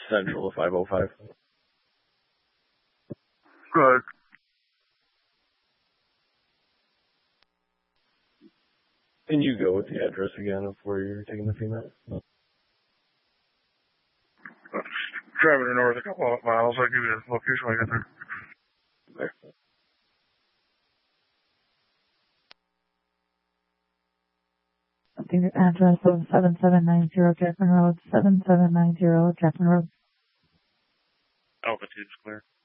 Central to 505. Good. Can you go with the address again of where you're taking the female? Driving north a couple of miles. I'll give you the location when I get there. There. The address of 7790 Jackman Road, 7790 Jackman Road. Altitude's clear.